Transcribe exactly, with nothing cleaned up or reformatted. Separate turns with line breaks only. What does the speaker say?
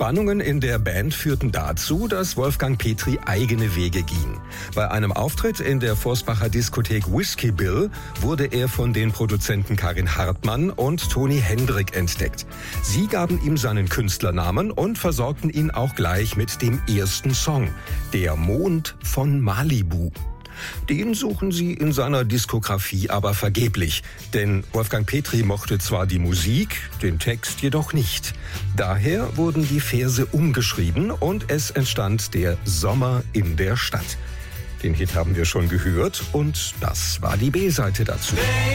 Spannungen in der Band führten dazu, dass Wolfgang Petri eigene Wege ging. Bei einem Auftritt in der Vorsbacher Diskothek Whiskey Bill wurde er von den Produzenten Karin Hartmann und Toni Hendrik entdeckt. Sie gaben ihm seinen Künstlernamen und versorgten ihn auch gleich mit dem ersten Song, Der Mond von Malibu. Den suchen sie in seiner Diskografie aber vergeblich, denn Wolfgang Petri mochte zwar die Musik, den Text jedoch nicht. Daher wurden die Verse umgeschrieben und es entstand der Sommer in der Stadt. Den Hit haben wir schon gehört und das war die B-Seite dazu.